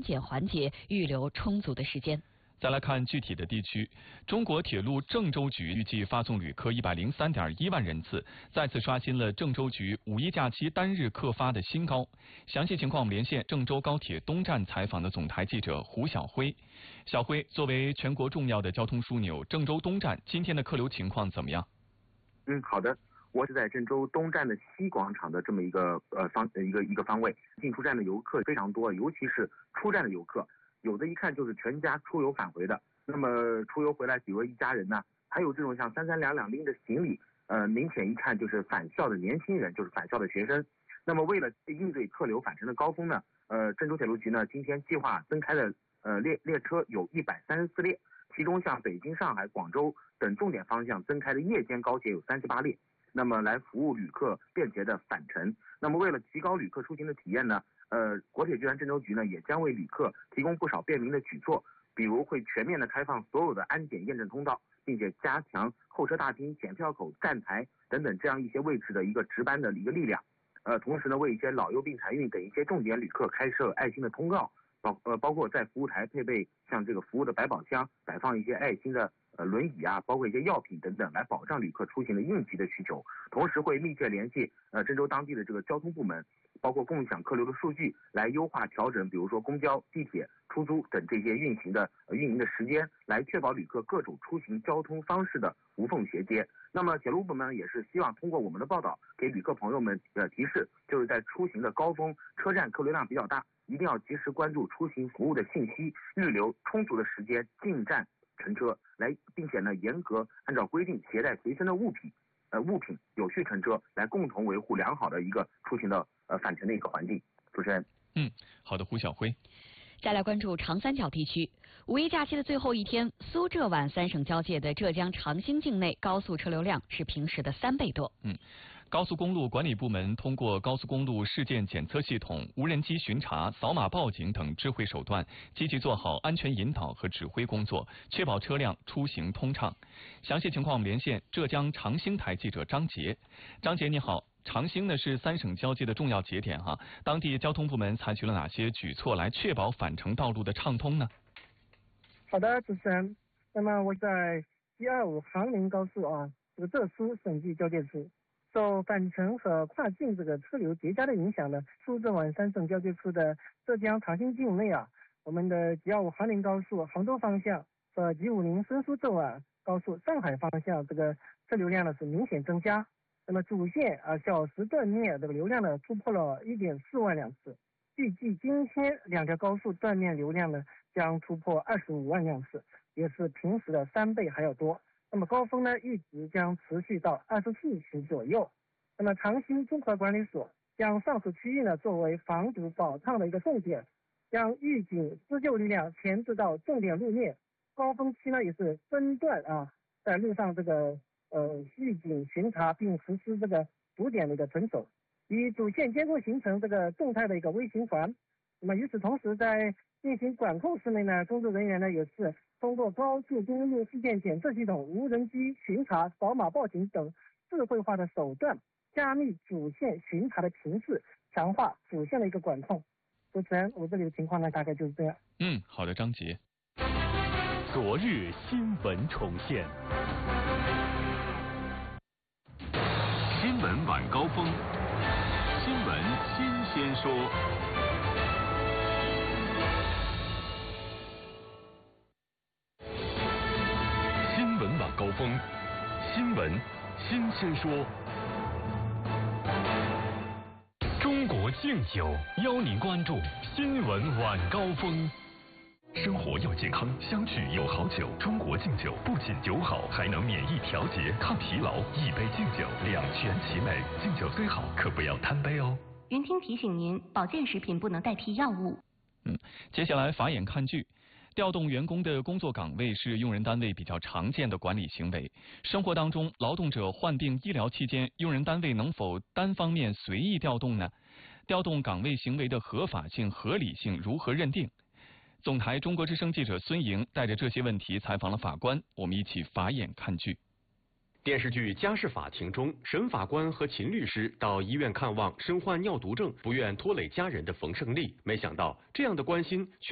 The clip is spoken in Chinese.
检环节预留充足的时间。 再来看具体的地区，中国铁路郑州局预计发送旅客103.1万人次，再次刷新了郑州局五一假期单日客发的新高。详细情况我们连线郑州高铁东站采访的总台记者胡晓辉。小辉，作为全国重要的交通枢纽，郑州东站今天的客流情况怎么样？ 好的。我是在郑州东站的西广场的这么一个方位，进出站的游客非常多，尤其是出站的游客，有的一看就是全家出游返回的。那么出游回来，比如一家人呢，还有这种像三两两拎着行李，明显一看就是返校的年轻人，就是返校的学生。那么为了应对客流返程的高峰呢，郑州铁路局呢今天计划增开的列车有134列，其中像北京、上海、广州等重点方向增开的夜间高铁有38列。那么来服务旅客便捷的返程。那么为了提高旅客出行的体验呢，国铁集团郑州局呢也将为旅客提供不少便民的举措，比如会全面的开放所有的安检验证通道，并且加强候车大厅、检票口、站台等等这样一些位置的一个值班的一个力量。同时呢，为一些老幼病残孕等一些重点旅客开设爱心的通道，包括在服务台配备像这个服务的百宝箱，摆放一些爱心的轮椅啊，包括一些药品等等，来保障旅客出行的应急的需求。同时会密切联系郑州当地的这个交通部门，包括共享客流的数据，来优化调整，比如说公交、地铁、出租等这些运营的时间，来确保旅客各种出行交通方式的无缝衔接。那么铁路部门也是希望通过我们的报道，给旅客朋友们提示，就是在出行的高峰，车站客流量比较大，一定要及时关注出行服务的信息，预留充足的时间进站乘车，并且呢严格按照规定携带随身的物品有序乘车，来共同维护良好的一个出行的返程的一个环境。主持人， 好的，胡晓辉。 再来关注长三角地区，五一假期的最后一天，苏浙皖三省交界的浙江长兴境内高速车流量是平时的3倍多。 高速公路管理部门通过高速公路事件检测系统、无人机巡查、扫码报警等智慧手段，积极做好安全引导和指挥工作，确保车辆出行通畅。详细情况我们连线浙江长兴台记者张杰。张杰你好，长兴呢是三省交界的重要节点哈，当地交通部门采取了哪些举措来确保返程道路的畅通呢？ 好的，主持人。那么我在725杭宁高速这个浙苏省际交界处。受返程和跨境这个车流叠加的影响呢，苏浙皖三省交界处的浙江长兴境内我们的725杭宁高速杭州方向和950深苏浙皖高速上海方向这个车流量呢是明显增加。那么主线小时段面这个流量呢突破了1.4万辆次，预计今天两条高速段面流量呢将突破25万辆次，也是平时的3倍还要多。那么高峰呢预计将持续到24时左右。那么长兴综合管理所将上述区域呢作为防堵保畅的一个重点，将预警施救力量前置到重点路面，高峰期呢也是分段在路上这个预警巡查，并实施这个堵点的一个屯守，以主线监控形成这个动态的一个微循环。那么与此同时，在进行管控室内呢，工作人员呢也是通过高速公路事件检测系统、无人机巡查、扫码报警等智慧化的手段，加密主线巡查的频次，强化主线的一个管控。主持人，我这里的情况呢大概就是这样。 好的，张杰。 昨日新闻重现，新闻晚高峰，新闻新鲜说。新闻晚高峰，新闻新鲜说。中国敬酒邀您关注新闻晚高峰。生活要健康，相聚有好酒。中国敬酒不仅酒好，还能免疫调节、抗疲劳。一杯敬酒，两全其美。敬酒虽好，可不要贪杯哦。 云听提醒您，保健食品不能代替药物。 接下来法眼看剧。调动员工的工作岗位是用人单位比较常见的管理行为。生活当中，劳动者患病医疗期间，用人单位能否单方面随意调动呢？调动岗位行为的合法性、合理性如何认定？总台中国之声记者孙莹带着这些问题采访了法官，我们一起法眼看剧。 电视剧《家事法庭》中，沈法官和秦律师到医院看望身患尿毒症、不愿拖累家人的冯胜利，没想到这样的关心却